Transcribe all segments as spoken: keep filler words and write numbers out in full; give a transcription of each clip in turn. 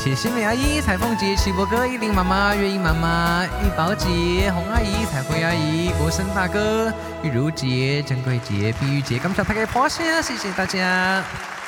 谢新美阿姨、彩凤姐、齐博哥、依林妈妈、月英妈妈、玉宝姐、洪阿姨、彩慧阿姨、国生大哥、玉如姐、珍贵姐、碧玉姐，感谢大家捧场，谢谢大家。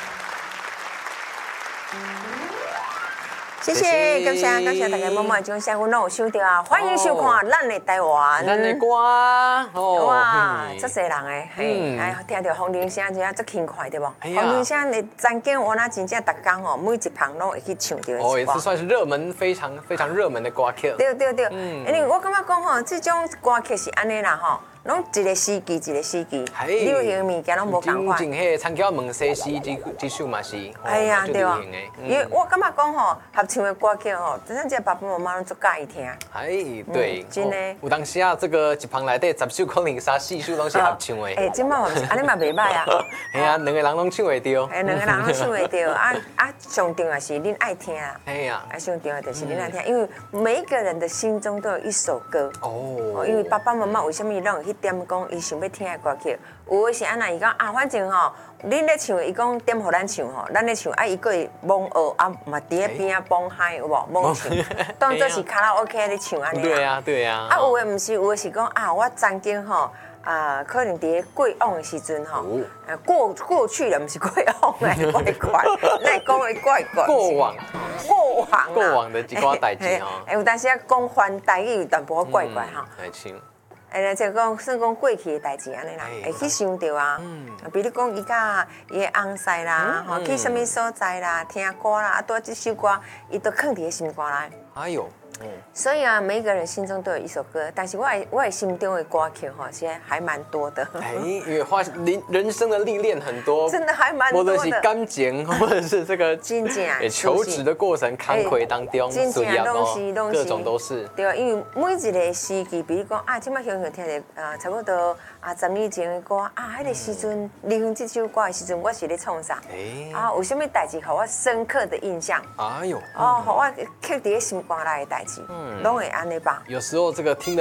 谢谢，感谢感谢大家默默掌声，我拢有收到啊！欢迎收看《咱的台湾》。 咱的歌， 哦，哇，足侪人诶，嘿，哎，听到风铃声，真正足轻快，对不？风铃声的zan间，我那真正逐工哦，每一旁拢会去唱到。 哦，也是算是热门，非常非常热门的歌曲。 对对对，因为我感觉讲吼，这种歌曲是安尼啦吼。拢一个时期一个时期，流行物件拢无共款。 真正迄参考问西施这这首嘛是， 哎呀对啊，因为我感觉讲吼，合唱的歌曲吼，真正这爸爸妈妈拢足介意听。 哎，对， 真的。 有当时啊，这个一旁内底十首可能三四首拢是合唱的。 哎，今摆嘛是，安尼嘛袂歹啊。 哎呀，两个人拢唱会到。 哎，两个人拢唱会到，啊啊，上重要是恁爱听啊。 哎呀， 啊上重要就是恁爱听，因为每一个人的心中都有一首歌。哦。因为爸爸妈妈为什么拢会去点讲伊想要听的歌曲？有的是安那伊讲啊，反正吼，恁咧唱，伊讲点互咱唱吼，咱咧唱，啊伊个会蒙学啊，嘛伫咧边啊帮嗨有无？蒙唱，当做是卡拉 OK 咧唱安尼。 对呀对呀。 啊有的毋是，有的是讲啊，我曾经吼。啊，可能伫咧过往的时阵吼，呃过过去了，不是过往的怪怪，那讲的怪怪。 过往， 过往， 过往的一寡代志吼。 哎，有当时啊讲翻台语，淡薄怪怪吼。 哎，像。 哎，即讲算讲过去的代志安尼啦，会去想到啊。比如讲伊甲伊的翁婿啦，吼去什么所在啦，听歌啦，啊，拄这首歌，伊都藏伫咧心肝内。 哎呦。 所以啊，每一个人心中都有一首歌，但是我我心中的歌曲哈，其实还蛮多的。 哎，因为花人人生的历练很多， 真的还蛮多的。 或者是感情，或者是这个真正求职的过程坎坷当中， 真正拢是拢是各种都是。 对啊，因为每一个时期，比如讲啊，今麦想想听着啊，差不多啊十年前的歌啊，迄个时阵离婚这首歌的时阵，我是咧创啥？啊，有什么代志，互我深刻的印象？ 哎呦， 哦，互我刻伫咧心肝内的代志，拢会安尼吧？ 有时候这个听。